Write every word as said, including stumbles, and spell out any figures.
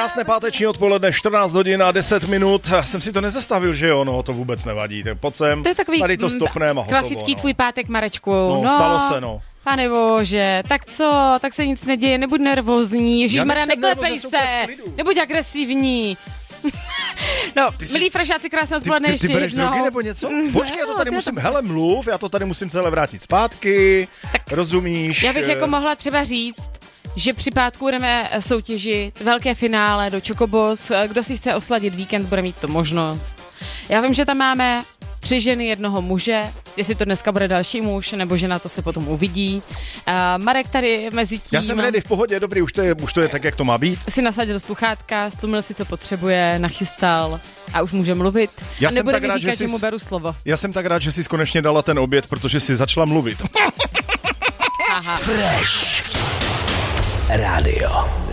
Krásné páteční odpoledne, čtrnáct hodin a deset minut. Jsem si to nezastavil, že jo, no to vůbec nevadí. Tak pojď sem, to je takový tady to stopneme a hotovo. Klasický no. tvůj pátek, Marečku. No, no, stalo se, no. Pane bože, tak co, tak se nic neděje, nebuď nervózní, ježišmarja, neklepej se, nebuď agresivní. No, jsi, milí frašáci, krásné odpoledne ty, ještě ty, ty bereš jednou. drogy nebo něco? Počkej, já to tady no, musím, to... hele mluv, já to tady musím celé vrátit zpátky, tak rozumíš? Já bych jako mohla třeba říct, že při pátku jdeme soutěžit velké finále do Chocobos. Kdo si chce osladit víkend, bude mít to možnost. Já vím, že tam máme tři ženy, jednoho muže. Jestli to dneska bude další muž, nebo žena, to se potom uvidí. Uh, Marek tady mezi tím... Já jsem ready, v pohodě, dobrý, už to je, už to je tak, jak to má být. Si nasadil sluchátka, stlumil si, co potřebuje, nachystal a už může mluvit. Já a nebude jsem tak mi rád, říkat, že, že jsi, mu beru slovo. Já jsem tak rád, že jsi konečně dala ten oběd, protože jsi začala mluvit. Aha. Fresh Radio.